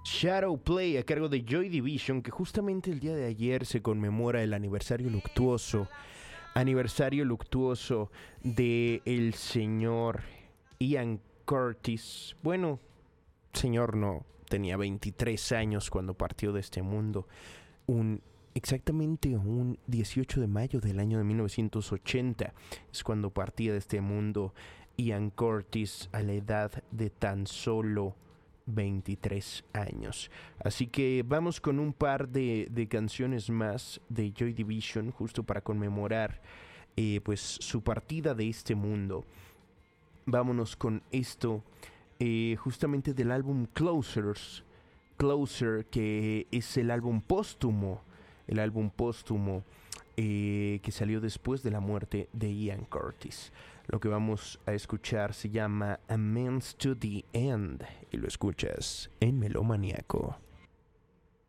Shadow Play a cargo de Joy Division, que justamente el día de ayer se conmemora el aniversario luctuoso de el señor Ian Curtis. Bueno, señor no, tenía 23 años cuando partió de este mundo. Exactamente un 18 de mayo del año de 1980 es cuando partía de este mundo Ian Curtis a la edad de tan solo 23 años. Así que vamos con un par de canciones más de Joy Division, justo para conmemorar pues su partida de este mundo. Vámonos con esto, justamente del álbum Closer, que es el álbum póstumo que salió después de la muerte de Ian Curtis. Lo que vamos a escuchar se llama A Means to the End y lo escuchas en Melómaniaco.